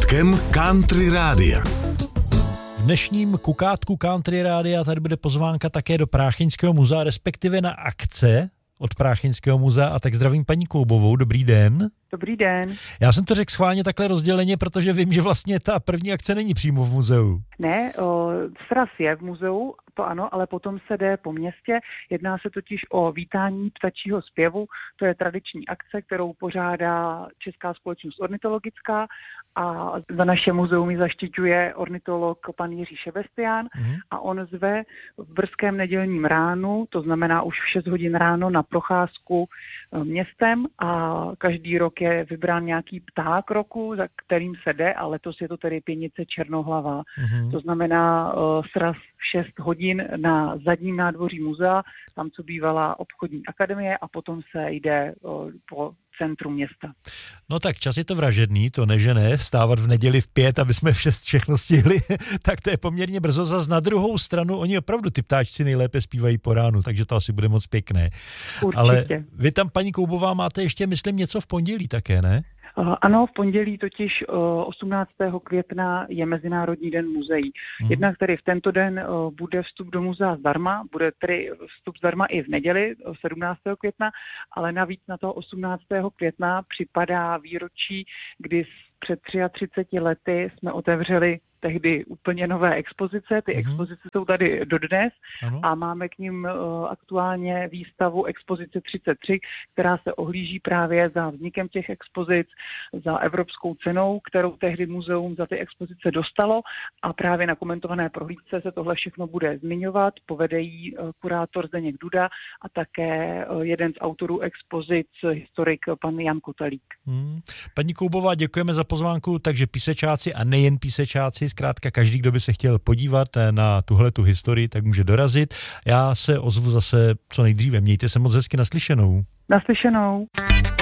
kukátkem Country Rádia. V dnešním kukátku Country Rádia tady bude pozvánka také do Prácheňského muzea, respektive na akce od Prácheňského muzea, a tak zdravím paní Koubovou, dobrý den. Dobrý den. Já jsem to řekl schválně takhle rozděleně, protože vím, že vlastně ta první akce není přímo v muzeu. Ne, sraz je v muzeu, to ano, ale potom se jde po městě. Jedná se totiž o vítání ptačího zpěvu. To je tradiční akce, kterou pořádá Česká společnost ornitologická a za naše muzeum ji zaštiťuje ornitolog pan Jiří Šebestián a on zve v brzkém nedělním ránu, to znamená už v 6 hodin ráno, na procházku městem a každý rok je vybrán nějaký pták roku, za kterým se jde, a letos je to tedy pěnice černohlavá. To znamená sraz v 6 hodin na zadním nádvoří muzea, tam, co bývala obchodní akademie, a potom se jde po centru města. No tak čas je to vražedný, to ne, že ne, stávat v neděli v 5, aby jsme v 6 všechno stihli, tak to je poměrně brzo. Zas na druhou stranu, oni opravdu ty ptáčci nejlépe zpívají po ránu, takže to asi bude moc pěkné. Určitě. Ale vy tam, paní Koubová, máte ještě, myslím, něco v pondělí také, ne? Ano, v pondělí totiž 18. května je Mezinárodní den muzeí. Jednak tedy v tento den bude vstup do muzea zdarma, bude tedy vstup zdarma i v neděli 17. května, ale navíc na toho 18. května připadá výročí, kdy před 33 lety jsme otevřeli tehdy úplně nové expozice. Ty expozice jsou tady dodnes a máme k nim aktuálně výstavu expozice 33, která se ohlíží právě za vznikem těch expozic, za evropskou cenou, kterou tehdy muzeum za ty expozice dostalo, a právě na komentované prohlídce se tohle všechno bude zmiňovat. Povede jí kurátor Zdeněk Duda a také jeden z autorů expozic, historik pan Jan Kotelík. Paní Koubová, děkujeme za pozvánku, takže písečáci a nejen písečáci, zkrátka každý, kdo by se chtěl podívat na tuhletu historii, tak může dorazit. Já se ozvu zase co nejdříve. Mějte se moc hezky, naslyšenou. Naslyšenou.